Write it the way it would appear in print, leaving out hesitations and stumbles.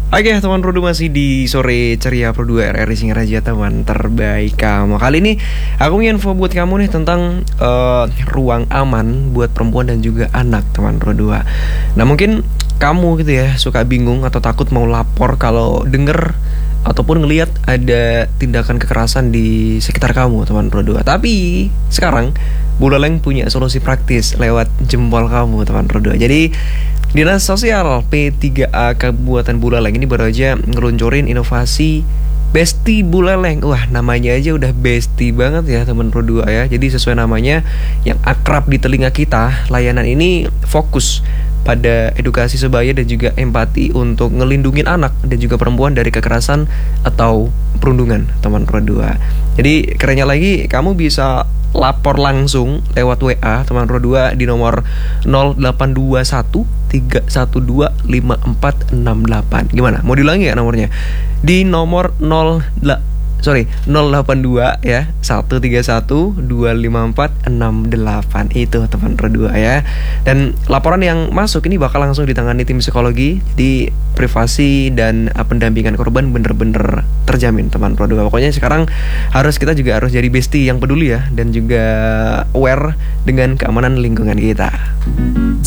Oke teman Pro 2 masih di sore ceria Pro 2 RRI Singaraja, teman terbaik kamu. Kali ini aku info buat kamu nih tentang ruang aman buat perempuan dan juga anak, teman Pro 2. Nah mungkin kamu gitu ya suka bingung atau takut mau lapor kalau denger ataupun ngelihat ada tindakan kekerasan di sekitar kamu, teman Pro 2. Tapi sekarang Buleleng punya solusi praktis lewat jempol kamu, teman Pro 2. Jadi Dinas Sosial P3A Kabupaten Buleleng ini baru aja ngeluncurin inovasi Besti Buleleng. Wah, namanya aja udah besti banget ya teman Pro 2 ya. Jadi sesuai namanya yang akrab di telinga kita, layanan ini fokus pada edukasi sebaya dan juga empati untuk ngelindungin anak dan juga perempuan dari kekerasan atau perundungan, teman Pro 2. Jadi kerennya lagi, kamu bisa lapor langsung lewat WA teman Pro 2 di nomor 0821 312 5468. Gimana? Mau diulangi ya nomornya? Di nomor 082 ya 131 254 68. Itu teman Pro 2 ya. Dan laporan yang masuk ini bakal langsung ditangani tim psikologi. Jadi privasi dan pendampingan korban bener-bener terjamin, teman Pro 2. Pokoknya sekarang kita juga harus jadi bestie yang peduli ya, dan juga aware dengan keamanan lingkungan kita.